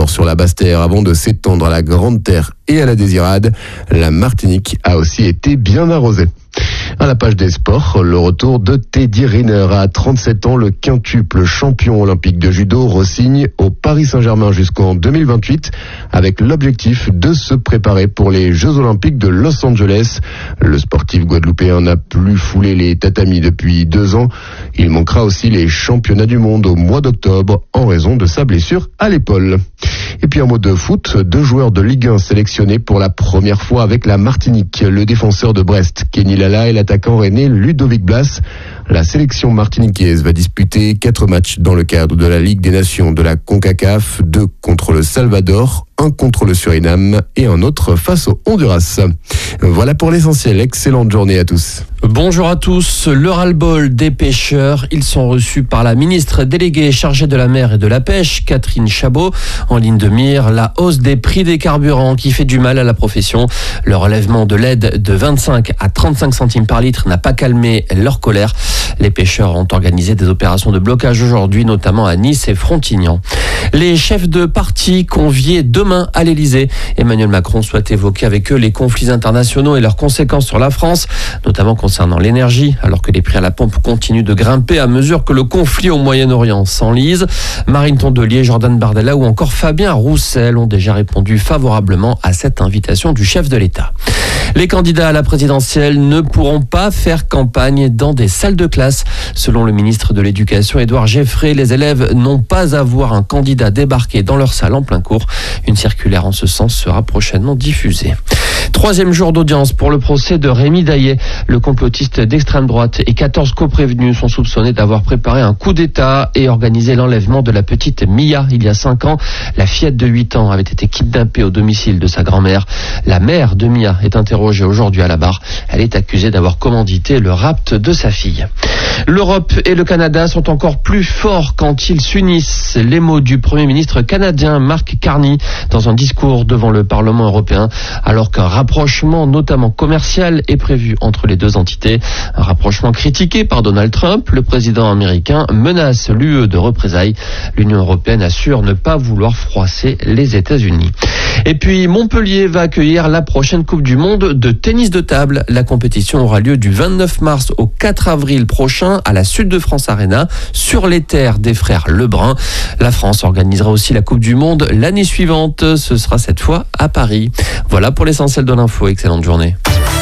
d'abord sur la basse terre avant de s'étendre à la grande terre et à la Désirade. La Martinique a aussi été bien arrosée. À la page des sports, le retour de Teddy Riner. À 37 ans, le quintuple champion olympique de judo re-signe au Paris Saint-Germain jusqu'en 2028 avec l'objectif de se préparer pour les Jeux olympiques de Los Angeles. Le sportif guadeloupéen n'a plus foulé les tatamis depuis 2 ans. Il manquera aussi les championnats du monde au mois d'octobre en raison de sa blessure à l'épaule. Et puis un mot de foot, 2 joueurs de Ligue 1 sélectionnés pour la première fois avec la Martinique. Le défenseur de Brest, Kenny Lala, et l'attaquant rennais Ludovic Blas. La sélection martiniquaise va disputer 4 matchs dans le cadre de la Ligue des Nations de la CONCACAF, 2 contre le Salvador, 1 contre le Suriname et un autre face au Honduras. Voilà pour l'essentiel. Excellente journée à tous. Bonjour à tous. Le ras-le-bol des pêcheurs. Ils sont reçus par la ministre déléguée chargée de la mer et de la pêche, Catherine Chabot. En ligne de mire, la hausse des prix des carburants qui fait du mal à la profession. Le relèvement de l'aide de 25 à 35 centimes par litre n'a pas calmé leur colère. Les pêcheurs ont organisé des opérations de blocage aujourd'hui, notamment à Nice et Frontignan. Les chefs de parti conviés demain à l'Elysée. Emmanuel Macron souhaite évoquer avec eux les conflits internationaux et leurs conséquences sur la France, notamment concernant l'énergie, alors que les prix à la pompe continuent de grimper à mesure que le conflit au Moyen-Orient s'enlise. Marine Tondelier, Jordan Bardella ou encore Fabien Roussel ont déjà répondu favorablement à cette invitation du chef de l'État. Les candidats à la présidentielle ne pourront pas faire campagne dans des salles de classe. Selon le ministre de l'Éducation, Édouard Geffray, les élèves n'ont pas à voir un candidat débarquer dans leur salle en plein cours. Une circulaire en ce sens sera prochainement diffusée. 3e jour d'audience pour le procès de Rémi Daillet. Le complotiste d'extrême droite et 14 coprévenus sont soupçonnés d'avoir préparé un coup d'État et organisé l'enlèvement de la petite Mia il y a 5 ans. La fillette de 8 ans avait été kidnappée au domicile de sa grand-mère. La mère de Mia est interrogée aujourd'hui à la barre. Elle est accusée d'avoir commandité le rapt de sa fille. L'Europe et le Canada sont encore plus forts quand ils s'unissent. Les mots du Premier ministre canadien Mark Carney dans un discours devant le Parlement européen, alors qu'un rapprochement, notamment commercial, est prévu entre les deux entités. Un rapprochement critiqué par Donald Trump. Le président américain menace l'UE de représailles. L'Union européenne assure ne pas vouloir froisser les États-Unis. Et puis Montpellier va accueillir la prochaine Coupe du Monde de tennis de table. La compétition aura lieu du 29 mars au 4 avril prochain à la Sud de France Arena, sur les terres des frères Lebrun. La France organisera aussi la Coupe du Monde l'année suivante. Ce sera cette fois à Paris. Voilà pour l'essentiel de l'info. Excellente journée.